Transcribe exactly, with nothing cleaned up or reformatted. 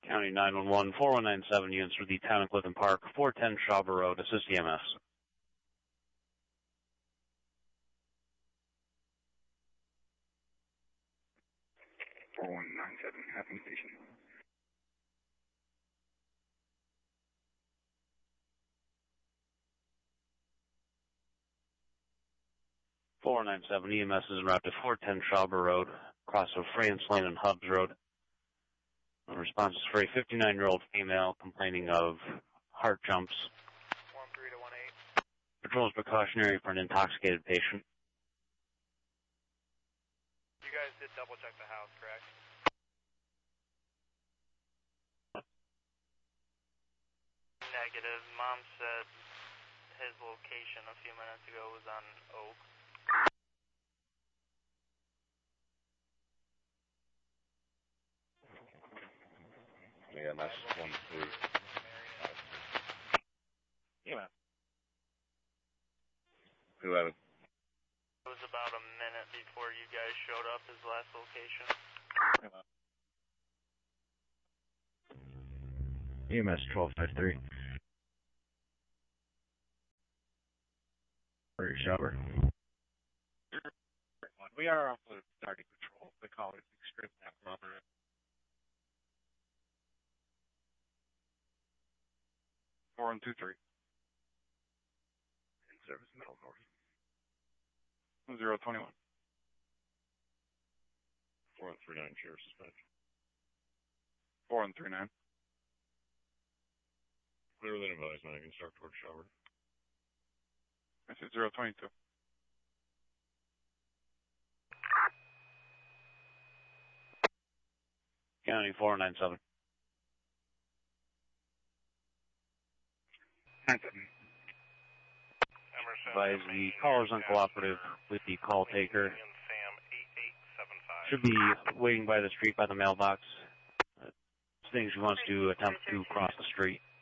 County nine one one, four one nine seven units for the Town of Clifton Park, four ten Schauber Road, assist E M S. four one nine seven, Happy Station. four nine seven E M S is en route to four ten Schauber Road, cross of France Lane and Hubs Road. The response is for a fifty-nine-year-old female complaining of heart jumps. one three to one eight. Patrol is precautionary for an intoxicated patient. You guys did double check the house, correct? Negative. Mom said his location a few minutes ago was on Oak. Yeah, that's one three. Yeah, man. eleven. It was about a minute before you guys showed up, his last location. E M S twelve five three. For your shower. We are off the starting patrol. They call it extreme nap robbery. Four and two three. In service middle north. Zero twenty one. Four and three nine sheriff suspension. Four and three nine. Clear within advisement. I can start towards shower. I said zero twenty two. County four nine seven. nine seven. Advise the caller's uncooperative with the call taker. Should be waiting by the street by the mailbox. Uh, things she wants to attempt to cross the street.